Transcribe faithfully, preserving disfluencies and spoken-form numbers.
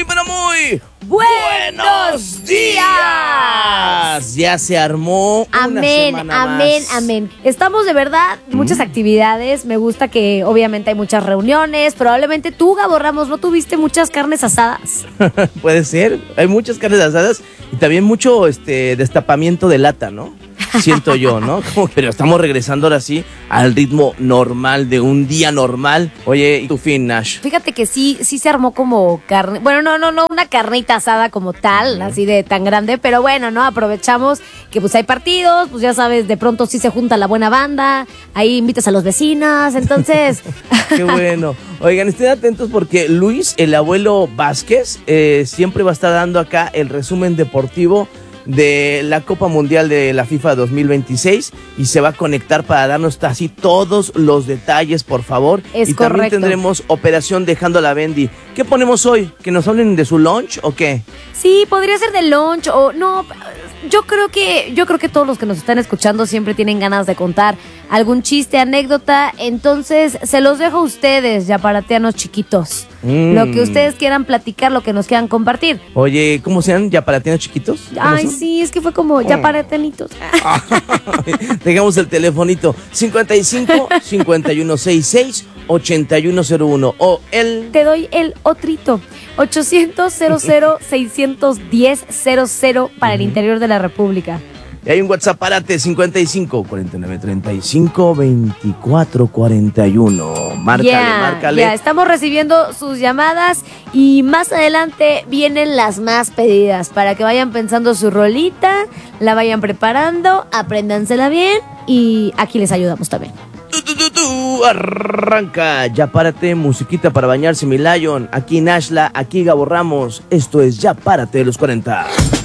muy, pero muy ¡buenos días! Ya se armó una Amén, semana amén, más. amén. Estamos de verdad, muchas Mm. actividades. Me gusta que obviamente hay muchas reuniones. Probablemente tú, Gabo Ramos, ¿no tuviste muchas carnes asadas? Puede ser. Hay muchas carnes asadas y también mucho este destapamiento de lata, ¿no? Siento yo, ¿no? Como que- pero estamos regresando ahora sí al ritmo normal de un día normal. Oye, ¿y tu fin, Nash? Fíjate que sí, sí se armó como carne. Bueno, no, no, no una carnita asada como tal, así de tan grande, pero bueno, ¿no? Aprovechamos que pues hay partidos, pues ya sabes, de pronto sí se junta la buena banda, ahí invitas a los vecinos, entonces. Qué bueno. Oigan, estén atentos porque Luis, el abuelo Vázquez, eh, siempre va a estar dando acá el resumen deportivo de la Copa Mundial de la FIFA dos mil veintiséis y se va a conectar para darnos así todos los detalles, por favor. Es y correcto. también tendremos Operación Dejando a la Bendy. ¿Qué ponemos hoy? ¿Que nos hablen de su lunch o qué? Sí, podría ser de lunch o no. Yo creo que yo creo que todos los que nos están escuchando siempre tienen ganas de contar algún chiste, anécdota, entonces se los dejo a ustedes, yaparatianos chiquitos. Mm. Lo que ustedes quieran platicar, lo que nos quieran compartir. Oye, ¿cómo sean? ¿Ya para tienen chiquitos? ¿Cómo Ay, son? sí, es que fue como yaparatianitos. Dejamos el telefonito cincuenta y cinco, cincuenta y uno sesenta y seis, ochenta y uno cero uno o el... Te doy el otrito. ochocientos, cero cero, seiscientos diez, cero cero para el interior de la República. Y hay un WhatsApp, párate, cincuenta y cinco, cuarenta y nueve, treinta y cinco, veinticuatro, cuarenta y uno. Márcale, Ya, márcale. ya, estamos recibiendo sus llamadas y más adelante vienen las más pedidas para que vayan pensando su rolita, la vayan preparando, apréndansela bien y aquí les ayudamos también. Tú, tú, tú, tú, arranca, ya párate, musiquita para bañarse, mi Lion. Aquí Nashla, aquí Gabo Ramos. Esto es Ya Párate de los cuarenta.